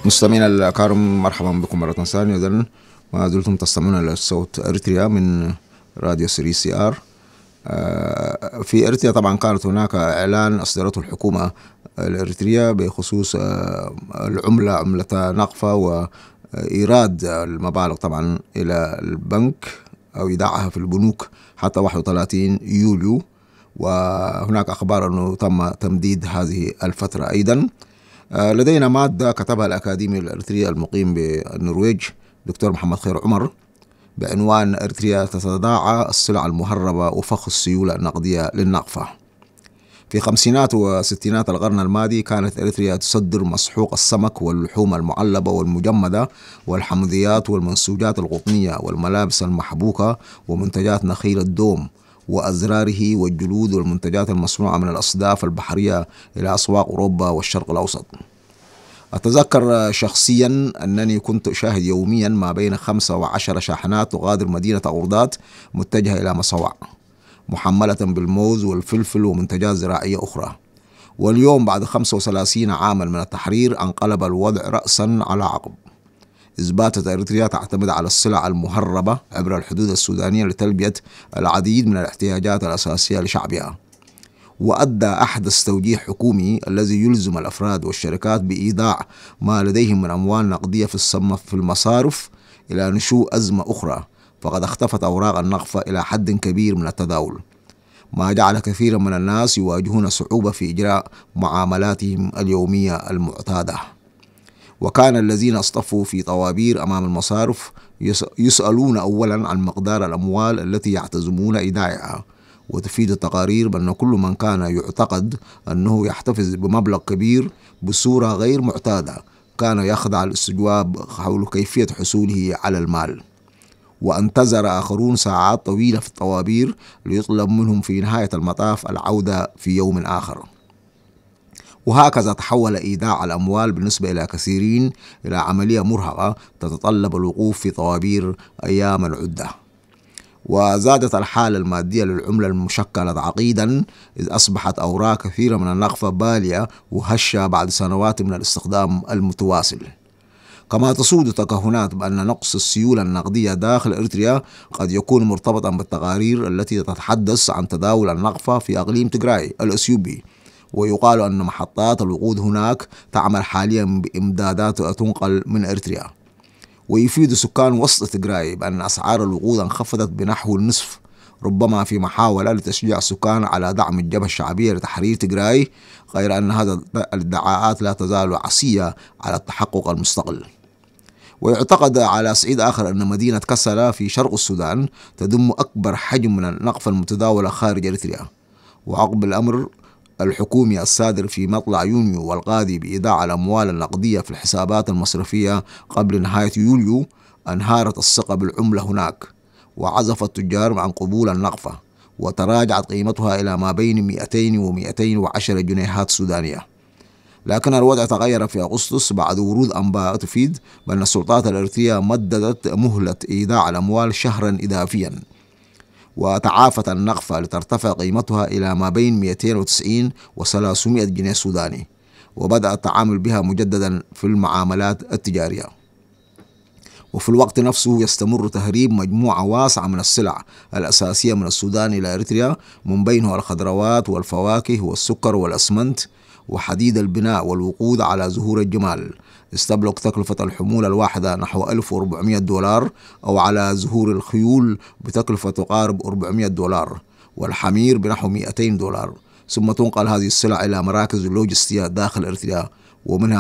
مستمعينا الكرام، مرحبا بكم مرة ثانية. إذن ما زلتم تستمعون إلى صوت أريتريا من راديو 3CR. في أريتريا طبعا كانت هناك إعلان أصدرته الحكومة الأريترية بخصوص عملة نقفة وإيراد المبالغ طبعا إلى البنك أو إيداعها في البنوك حتى 31 يوليو، وهناك أخبار أنه تم تمديد هذه الفترة أيضا. لدينا مادة كتبها الأكاديمي الأريتري المقيم بالنرويج دكتور محمد خير عمر بعنوان أريتريا تتداعى السلع المهربة وفخ السيولة النقدية للنقفة. في خمسينات وستينات القرن الماضي كانت أريتريا تصدر مسحوق السمك واللحوم المعلبة والمجمدة والحمضيات والمنسوجات القطنية والملابس المحبوكة ومنتجات نخيل الدوم وأزراره والجلود والمنتجات المصنوعة من الأصداف البحرية إلى أسواق أوروبا والشرق الأوسط. أتذكر شخصيا أنني كنت أشاهد يوميا ما بين 5 و10 شاحنات تغادر مدينة أوردات متجهة إلى مصوع محملة بالموز والفلفل ومنتجات زراعية أخرى. واليوم بعد 35 عاما من التحرير انقلب الوضع رأسا على عقب، إذ باتت أريتريا تعتمد على السلع المهربة عبر الحدود السودانية لتلبية العديد من الاحتياجات الأساسية لشعبها. وأدى أحدث توجيه حكومي الذي يلزم الأفراد والشركات بإيداع ما لديهم من أموال نقدية في المصارف إلى نشوء أزمة أخرى، فقد اختفت أوراق النقفة إلى حد كبير من التداول، ما جعل كثيرا من الناس يواجهون صعوبة في إجراء معاملاتهم اليومية المعتادة. وكان الذين اصطفوا في طوابير أمام المصارف يسألون أولا عن مقدار الأموال التي يعتزمون إيداعها. وتفيد التقارير بأن كل من كان يعتقد أنه يحتفظ بمبلغ كبير بصورة غير معتادة كان يخضع الاستجواب حول كيفية حصوله على المال. وانتظر آخرون ساعات طويلة في الطوابير ليطلب منهم في نهاية المطاف العودة في يوم آخر. وهكذا تحول إيداع الأموال بالنسبة إلى كثيرين إلى عملية مرهقة تتطلب الوقوف في طوابير أيام عدة. وزادت الحالة المادية للعملة المشكلة عقيدا، إذ أصبحت أوراق كثيرة من النقفة بالية وهشة بعد سنوات من الاستخدام المتواصل. كما تسود تكهنات بأن نقص السيولة النقدية داخل أريتريا قد يكون مرتبطا بالتقارير التي تتحدث عن تداول النقفة في أقليم تجراي الأثيوبي. ويقال أن محطات الوقود هناك تعمل حاليا بإمدادات تنقل من أريتريا. ويفيد سكان وسط تجراي بأن أسعار الوقود انخفضت بنحو النصف، ربما في محاولة لتشجيع السكان على دعم الجبهة الشعبية لتحرير تجراي، غير أن هذه الادعاءات لا تزال عصية على التحقق المستقل. ويعتقد على صعيد آخر أن مدينة كسلا في شرق السودان تضم أكبر حجم من النقفة المتداولة خارج أريتريا. وعقب الأمر الحكومي الصادر في مطلع يونيو والقاضي بإيداع الأموال النقدية في الحسابات المصرفية قبل نهاية يوليو، انهارت الثقة بالعملة هناك، وعزف التجار عن قبول النقفة، وتراجعت قيمتها إلى ما بين 200 و 210 جنيهات سودانية. لكن الوضع تغير في أغسطس بعد ورود أنباء تفيد بأن السلطات الأريترية مددت مهلة إيداع الأموال شهرا إضافيا، وتعافت النقفة لترتفع قيمتها إلى ما بين 290 و 300 جنيه سوداني، وبدأ التعامل بها مجددا في المعاملات التجارية. وفي الوقت نفسه يستمر تهريب مجموعة واسعة من السلع الأساسية من السودان إلى أريتريا، من بينها الخضروات والفواكه والسكر والأسمنت وحديد البناء والوقود على زهور الجمال. استبلغ تكلفة الحمولة الواحدة نحو $1400، أو على زهور الخيول بتكلفة تقارب $400، والحمير بنحو $200. ثم تنقل هذه السلع إلى مراكز اللوجستية داخل أريتريا، ومنها